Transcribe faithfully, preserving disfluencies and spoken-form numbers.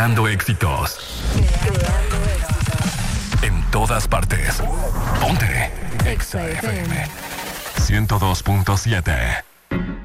Creando éxitos. Creando éxitos. En todas partes. Ponte. Exa F M. ciento dos punto siete.